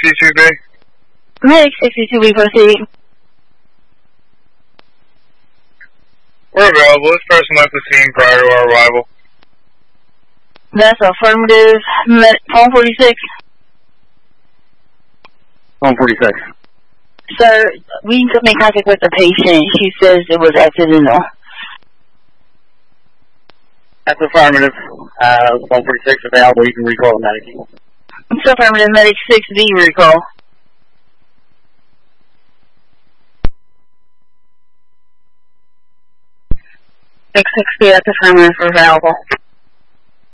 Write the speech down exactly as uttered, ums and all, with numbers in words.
sixty-two B? Medic sixty-two B, proceed. We're available. This person left the scene prior to our arrival. That's affirmative. Med phone forty-six. Phone forty-six. Sir, we could make contact with the patient. She says it was accidental. That's affirmative. Uh, phone forty-six available. You can recall the medic. It's affirmative. Medic six B recall. six six B, that's affirmative, available.